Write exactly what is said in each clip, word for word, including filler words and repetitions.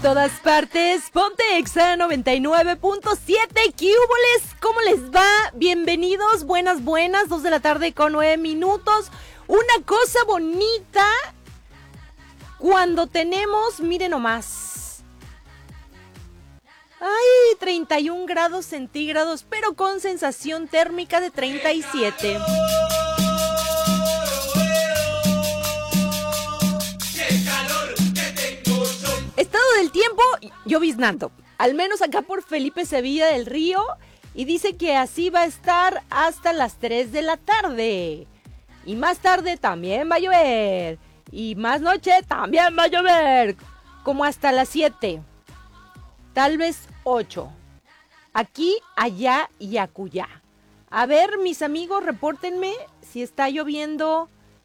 Todas partes, ponte Exa noventa y nueve punto siete. ¿Qué húboles? ¿Cómo les va? Bienvenidos, buenas, buenas, dos de la tarde con nueve minutos. Una cosa bonita cuando tenemos, miren nomás, ay, treinta y un grados centígrados, pero con sensación térmica de treinta y siete. Estado del tiempo, lloviznando, al menos acá por Felipe Sevilla del Río, y dice que así va a estar hasta las tres de la tarde. Y más tarde también va a llover, y más noche también va a llover, como hasta las siete, tal vez ocho, aquí, allá y acullá. A ver, mis amigos, repórtenme si está lloviendo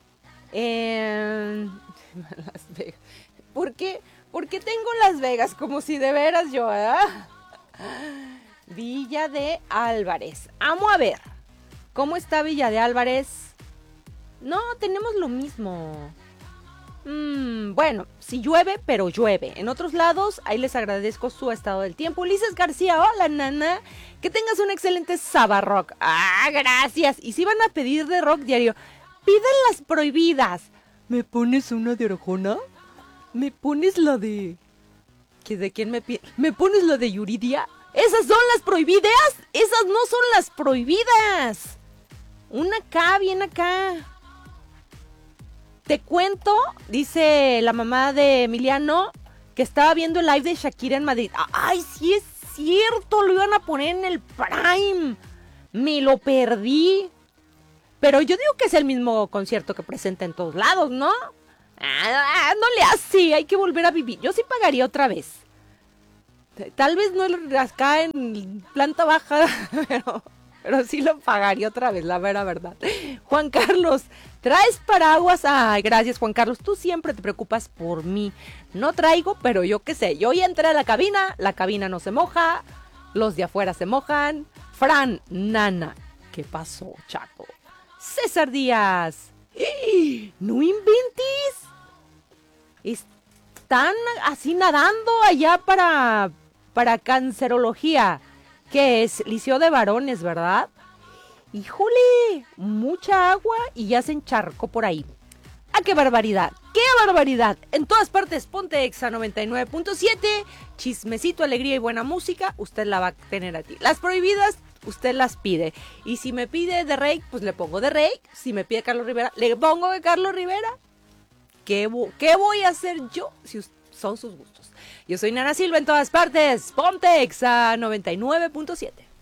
en Las Vegas. ¿Por qué? ¿Por qué tengo Las Vegas? Como si de veras yo, ¿eh? Villa de Álvarez. Vamos a ver. ¿Cómo está Villa de Álvarez? No, tenemos lo mismo. Mm, bueno, si llueve, pero llueve. En otros lados, ahí les agradezco su estado del tiempo. Ulises García, hola, nana. Que tengas un excelente Sabarrock. Ah, gracias. Y si van a pedir de rock diario, piden las prohibidas. ¿Me pones una de Arjona? ¿Me pones la de... ¿Que de quién me pide? ¿Me pones la de Yuridia? ¿Esas son las prohibidas? Esas no son las prohibidas. Una acá, bien acá. Te cuento, dice la mamá de Emiliano, que estaba viendo el live de Shakira en Madrid. ¡Ay, sí es cierto! Lo iban a poner en el Prime. Me lo perdí. Pero yo digo que es el mismo concierto que presenta en todos lados, ¿no? Ah, no le hace, hay que volver a vivir. Yo sí pagaría otra vez. Tal vez no acá en planta baja, pero, pero sí lo pagaría otra vez, la vera verdad. Juan Carlos, ¿traes paraguas? Ay, gracias, Juan Carlos, tú siempre te preocupas por mí. No traigo, pero yo qué sé, yo ya entré a la cabina, la cabina no se moja, los de afuera se mojan. Fran, nana, ¿qué pasó, Chaco? César Díaz, no inventes. Están así nadando allá para, para cancerología, que es liceo de varones, ¿verdad? Híjole, mucha agua y ya se encharcó por ahí. ¡Ah, qué barbaridad! ¡Qué barbaridad! En todas partes, ponte Exa noventa y nueve punto siete. Chismecito, alegría y buena música, usted la va a tener a ti. Las prohibidas, usted las pide. Y si me pide de Rey, pues le pongo de Rey. Si me pide Carlos Rivera, le pongo de Carlos Rivera. ¿Qué, vo- ¿Qué voy a hacer yo si son sus gustos? Yo soy Nana Silva en todas partes. Ponte Exa noventa y nueve punto siete.